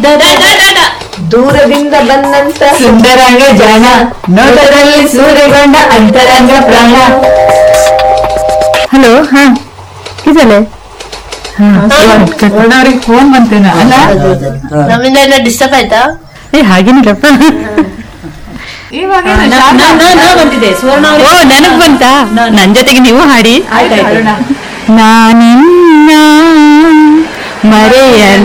ದೂರದಿಂದ ಬಂದಂತ ಸುಂದರಾಂಗ ಜಾಣ, ನೋಟದಲ್ಲಿ ಸೂರ್ಯಗೊಂಡ ಅಂತರಂಗ ಪ್ರಾಣ. ಹಲೋ, ಹಾ ಇದಲ್ಲೇ ಅವ್ರಿಗೆ ಫೋನ್ ಬಂತೇನ ಅಲ್ಲ, ನಮ್ಮಿಂದ ಎಲ್ಲ ಡಿಸ್ಟರ್ಬ್ ಆಯ್ತಾ? ಹಾಗೇನಿಲ್ಲಪ್ಪ. ಬಂದಿದೆ ಸುವರ್ಣ. ಓ, ನನಗ್ ಬಂತ. ನನ್ ಜೊತೆಗೆ ನೀವು ಹಾಡಿ. ನಾನಿನ್ನ ಮರೆಯ